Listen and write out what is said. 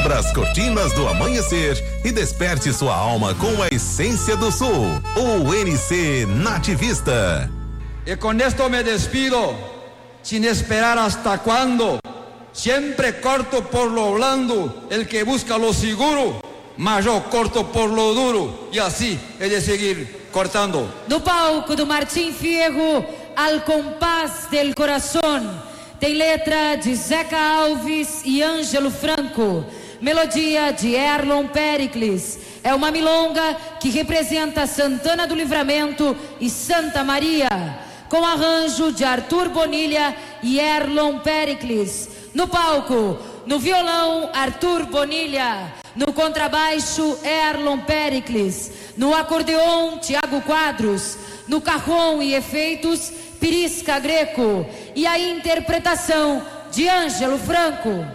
Abra as cortinas do amanhecer e desperte sua alma com a essência do sul. UNC Nativista. Y con esto me despido, sin esperar hasta cuándo. Siempre corto por lo blando, el que busca lo seguro, mas yo corto por lo duro, y así he de seguir cortando. No palco do Martim Fierro, Al Compás del Coração, tem letra de Zeca Alves e Ângelo Franco, melodia de Erlon Pericles. É uma milonga que representa Santana do Livramento e Santa Maria, com arranjo de Arthur Bonilha e Erlon Pericles. No palco, no violão, Arthur Bonilha. No contrabaixo, Erlon Pericles. No acordeon, Tiago Quadros. No cajón e efeitos, Pirisca Greco. E a interpretação de Ângelo Franco.